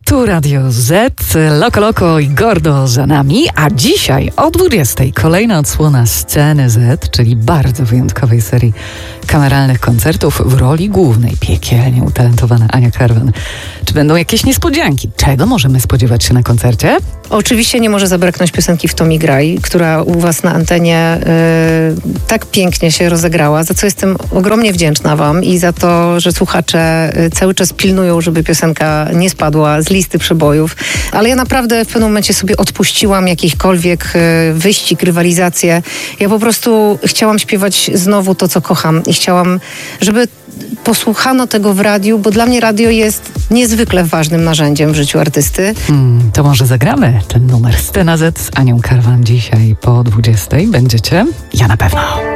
Tu Radio Z, Loco Loco i Gordo za nami, a dzisiaj o 20:00 kolejna odsłona Sceny Z, czyli bardzo wyjątkowej serii kameralnych koncertów w roli głównej piekielnie utalentowana Ania Karwan. Czy będą jakieś niespodzianki? Czego możemy spodziewać się na koncercie? Oczywiście nie może zabraknąć piosenki W to mi graj, która u was na antenie tak pięknie się rozegrała, za co jestem ogromnie wdzięczna wam i za to, że słuchacze cały czas pilnują, żeby piosenka nie spadła z listy przebojów. Ale ja naprawdę w pewnym momencie sobie odpuściłam jakichkolwiek wyścig, rywalizację. Ja po prostu chciałam śpiewać znowu to, co kocham i chciałam, żeby posłuchano tego w radiu, bo dla mnie radio jest niezwykle ważnym narzędziem w życiu artysty. To może zagramy ten numer Scena Z z Anią Karwan dzisiaj po 20:00. Będziecie? Ja na pewno.